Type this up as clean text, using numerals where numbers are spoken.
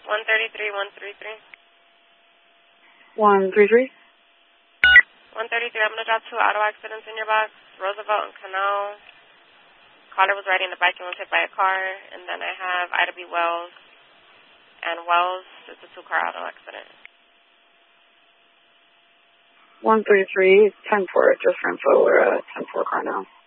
133, 133. 133? 133, I'm going to drop 2 auto accidents in your box. Roosevelt and Canal. Caller was riding the bike and was hit by a car. And then I have Ida B. Wells. And Wells, it's a 2-car auto accident. 133, 10-4, just for info, we're 10-4 car now.